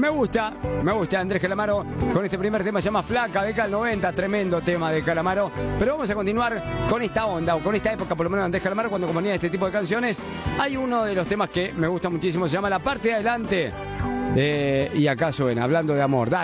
me gusta Andrés Calamaro con este primer tema, se llama Flaca, década del 90, tremendo tema de Calamaro. Pero vamos a continuar con esta onda, o con esta época, por lo menos de Andrés Calamaro, cuando componía este tipo de canciones. Hay uno de los temas que me gusta muchísimo, se llama La Parte de Adelante. Y acá suena, hablando de amor. Dale.